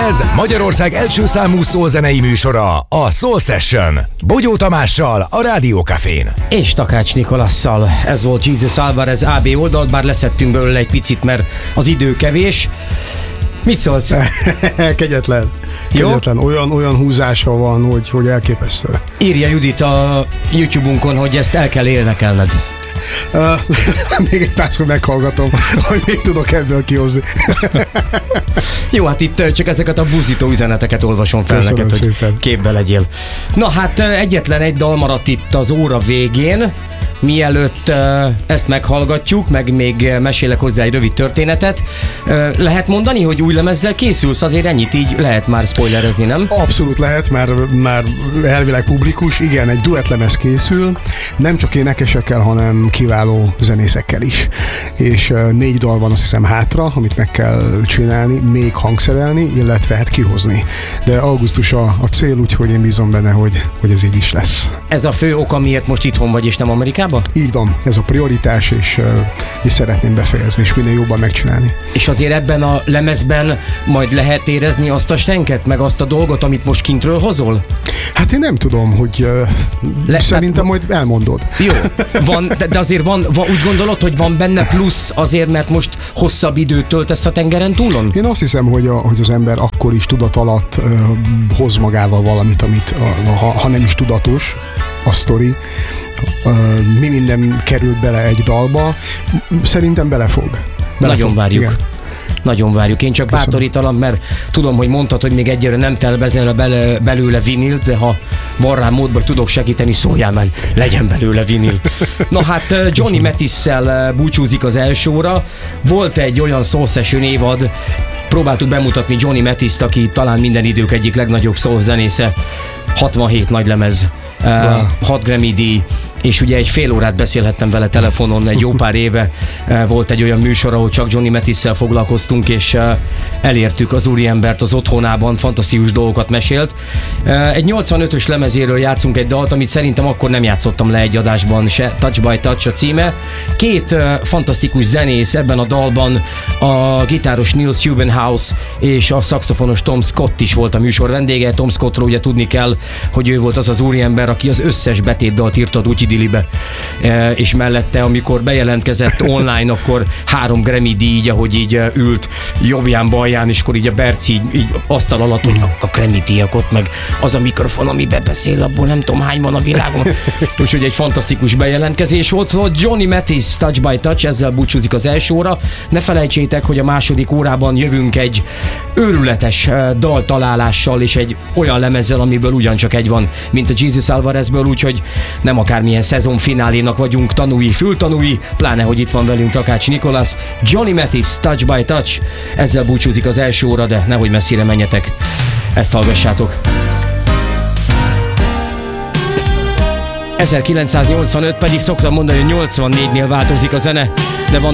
Ez Magyarország első számú szólzenei műsora, a Soul Session. Bogyó Tamással, a Rádió Cafén. És Takács Nikolasszal. Ez volt Jesus Alvarez AB oldalt, bár leszettünk belőle egy picit, mert az idő kevés. Mit szólsz? Kegyetlen. Kegyetlen. Olyan húzása van, hogy elképesztő. Írja Judit a YouTube-unkon, hogy ezt el kell énekelned. Még egy párszor meghallgatom, hogy még tudok ebből kihozni. Jó, hát itt csak ezeket a buzító üzeneteket olvasom fel Köszönöm neked, szépen. hogy képbe legyél. Na hát egyetlen egy dal maradt itt az óra végén. Mielőtt ezt meghallgatjuk, meg még mesélek hozzá egy rövid történetet. Lehet mondani, hogy új lemezzel készülsz? Azért ennyit így lehet már spoilerezni, nem? Abszolút lehet, már elvileg publikus. Igen, egy duettlemez készül, nem csak énekesekkel, hanem kiváló zenészekkel is. És 4 dal van, azt hiszem, hátra, amit meg kell csinálni, még hangszerelni, illetve hát kihozni. De augusztus a cél, úgyhogy én bízom benne, hogy ez így is lesz. Ez a fő oka, miért most itthon vagy és nem Amerikában? Így van, ez a prioritás, és szeretném befejezni, és minél jobban megcsinálni. És azért ebben a lemezben majd lehet érezni azt a stenket, meg azt a dolgot, amit most kintről hozol? Hát én nem tudom, hogy szerintem majd elmondod. Jó, van, de azért van, úgy gondolod, hogy van benne plusz azért, mert most hosszabb időt töltesz a tengeren túlon? Én azt hiszem, hogy az ember akkor is tudat alatt hoz magával valamit, amit ha nem is tudatos a sztori, mi minden került bele egy dalba, szerintem belefog. Nagyon várjuk. Igen. Nagyon várjuk. Én csak bátorítalak, mert tudom, hogy mondtad, hogy még egyre nem tervezel belőle vinil, de ha van rá módban, tudok segíteni, szóljál meg, legyen belőle vinil. Na hát Johnny Mathis-szel búcsúzik az első óra. Volt egy olyan Soul Session évad, próbáltuk bemutatni Johnny Mathist, aki talán minden idők egyik legnagyobb soul zenésze, 67 nagylemez, 6 Grammy-díj, és ugye egy fél órát beszélhettem vele telefonon, egy jó pár éve volt egy olyan műsor, ahol csak Johnny Mathis-szel foglalkoztunk, és elértük az úriembert az otthonában, fantasztikus dolgokat mesélt. Egy 85-ös lemezéről játszunk egy dalt, amit szerintem akkor nem játszottam le egy adásban se, Touch by Touch a címe. 2 fantasztikus zenész ebben a dalban, a gitáros Neil Subenhouse és a szaxofonos Tom Scott is volt a műsor vendége. Tom Scottról ugye tudni kell, hogy ő volt az az úriember, aki az összes betétdalt írta a Dilibe, és mellette, amikor bejelentkezett online, akkor 3 Grammy-díj, így, ahogy így ült jobbján-balján, és akkor így a Berci így asztal alatt, hogy a Grammy-díjak ott, meg az a mikrofon, amiben beszél, abból nem tudom hány van a világon. Úgyhogy egy fantasztikus bejelentkezés volt. Szóval Johnny Mathis, Touch by Touch, ezzel búcsúzik az első óra. Ne felejtsétek, hogy a második órában jövünk egy őrületes daltalálással, és egy olyan lemezzel, amiből ugyancsak egy van, mint a Jesus Alvarezből, úgyhogy nem akármilyen szezon finálénak vagyunk tanúi, fültanúi, pláne, hogy itt van velünk Takács Nikolasz. Johnny Mathis, Touch by Touch, ezzel búcsúzik az első óra, de nehogy messzire menjetek. Ezt hallgassátok. 1985 pedig szoktam mondani, hogy 84-nél változik a zene, de van